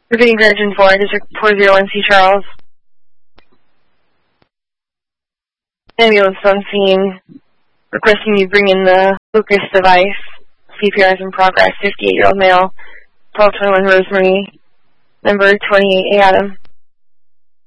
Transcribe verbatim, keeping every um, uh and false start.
Repeating Virgin four, District four zero one C Charles. Ambulance on scene, requesting you bring in the Lucas device. C P R is in progress, fifty-eight-year-old male, twelve twenty-one Rosemary, number twenty-eight A Adam.